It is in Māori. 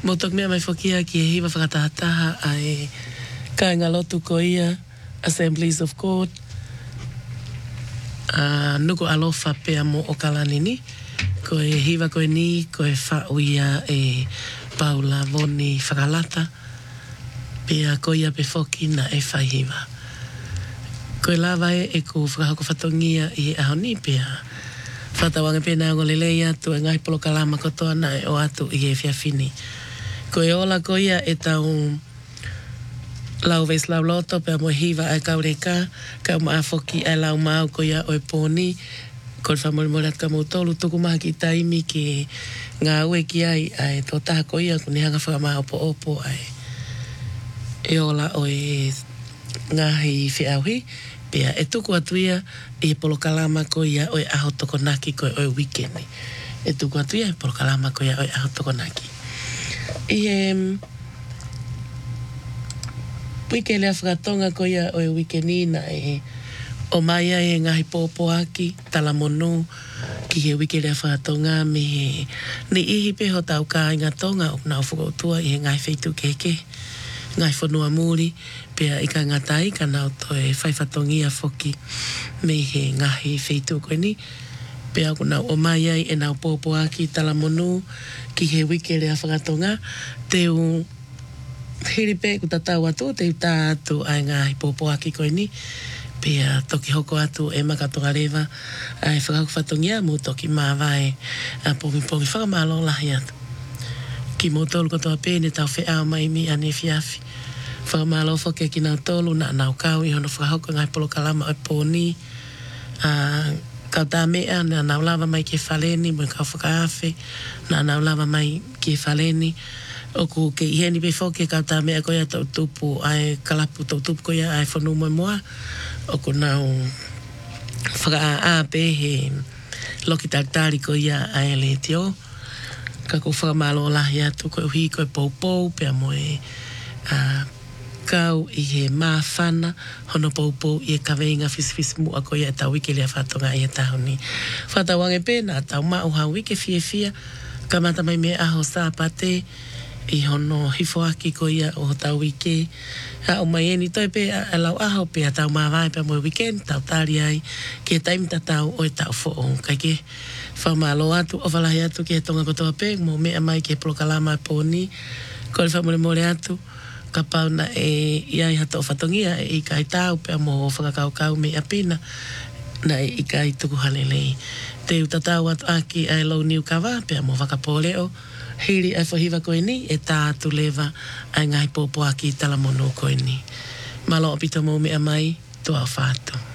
Motok mea mai whakia ki e hiwa whakatahataha ai kāinga lotu ko ia, Assemblies of God, nuku alofa pea mo o kalanini, ko e hiwa koe ni, ko e whauia e Paula Voni whakalata, pea ko ia pe whoki na e whaihiwa. Ko e lawa e ko whakahoko whatongia i e ahoni pea, whatawange pena ngole lei atu e ngai polo kalama kotoa na e o atu i e whiawhini. Ko e ola ko ia e tau lau veis lau loto pea mo hiwa ai kaureka, ka mo a whoki ai lau mau ko ia o e pōni, ko e whamori at ka mautolu tuku maha ki taimi ki ngā ue ki ai ai tō taha ko ia ko ni hanga whakamaha opo ai. E ola o e ngahi whiauhi, pea e tuku atu ia i e polo kalama ko ia o e aho toko naki ko e o e weekendi. E tuku atu ia i polo kalama ko ia o e aho toko naki. I he wike lea whakatonga ko ia o e wikendi na e o mai ai e ngahi pōpō aki, tala monu, ki he wike lea whakatonga me he ni ihi peho tau ka inga tonga o nao whakautua i he ngai whaitu keke, ngai whanua muri, pea i ka ngatai ka nao to e whaifatongia whoki me he ngahi whaitu koe ni, pea ko nao o mai ai e nao pōpō aki, tala monu, ki he wike lea whakatonga, te u hiripe ku tatau atu, te uta atu ai ngahi pōpō aki koe ni, pea toki hoko atu e makatonga rewa, ai whakaku whatongia mu toki mawai a pongi whakamalo lahi atu. Ki mo tolu katoa pēne tau wheao mai mi ane whiawhi. Whakamalo whoke ki nau tolu na nau kau i hono whakahoko ngai polo kalama o pōni, kau tā mea na nau lava mai ke whaleni, mo kau whakaafe, na nau lava mai ke whaleni, oku ke iheni pe whoke kau tā mea koia tau tupu, ai kalapu tau tupu koia ai whanu moe moa, oku nau whakaa pe he loki taktari koia ai le tio, kako whakamalo lahi atu koe uhi koe poupou, pea moe kau i he māwhana, hono poupou i e kaweinga fisifisi mua koia e tau wike lea whatonga i e tahoni. Whatawange pēna, tau mauha wike fia, ka mata mai me aho sāpate, i hono hifoaki ko ia o tau wike. O mai eni toi pe a lau aho pe a tau mawai pe mo weekend, tau tari ai, ke taimi tatau o e tau fo'o. Kai ke whamalo atu, o walahi atu ke tonga kotoa pe, mo mea mai ke polokalama pōni, ko le whamore atu, ka pauna e iai hata o whatongia e i kai tau pe mo whakakaukau me a pina, na e i kai tuku halelei. Te utatau atu aki ai lau niu kawa pe mo whakapoleo, hiri ai whahiwa koe ni e tā atu lewa ai ngai pōpō aki tala mono koe ni. Malo o pito mō mea mai, toa whātu.